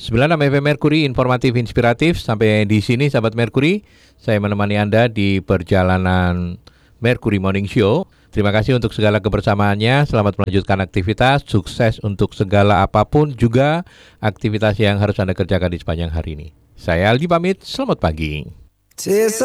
96 FM Mercury, informatif, inspiratif. Sampai di sini sahabat Mercury, saya menemani Anda di perjalanan Mercury Morning Show. Terima kasih untuk segala kebersamaannya. Selamat melanjutkan aktivitas, sukses untuk segala apapun juga aktivitas yang harus Anda kerjakan di sepanjang hari ini. Saya Aldi pamit, selamat pagi.